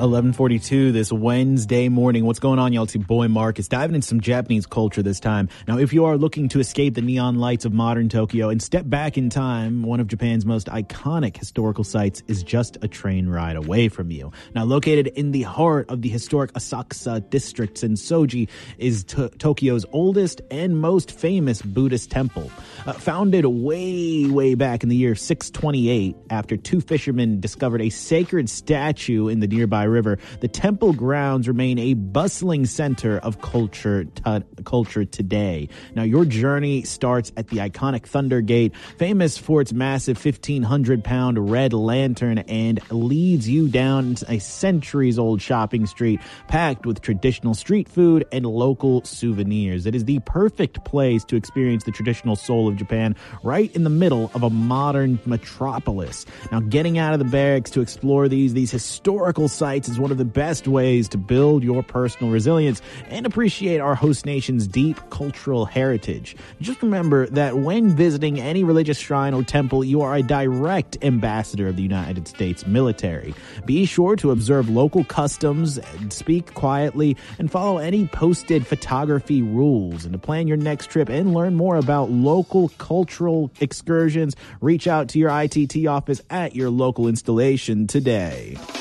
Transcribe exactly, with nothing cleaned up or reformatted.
eleven forty-two this Wednesday morning. What's going on, y'all? It's your boy Marcus, diving into some Japanese culture this time. Now, if you are looking to escape the neon lights of modern Tokyo and step back in time, one of Japan's most iconic historical sites is just a train ride away from you. Now, located in the heart of the historic Asakusa district, Sensoji is to- Tokyo's oldest and most famous Buddhist temple. Uh, founded way, way back in the year six twenty-eight, after two fishermen discovered a sacred statue in the nearby river, the temple grounds remain a bustling center of culture t- culture today. Now, your journey starts at the iconic Thunder Gate, famous for its massive fifteen hundred pound red lantern, and leads you down a centuries-old shopping street packed with traditional street food and local souvenirs. It is the perfect place to experience the traditional soul of Japan, right in the middle of a modern metropolis. Now, getting out of the barracks to explore these, these historical sites is one of the best ways to build your personal resilience and appreciate our host nation's deep cultural heritage. Just remember that when visiting any religious shrine or temple, you are a direct ambassador of the United States military. Be sure to observe local customs, speak quietly, and follow any posted photography rules. And to plan your next trip and learn more about local cultural excursions, reach out to your I T T office at your local installation today.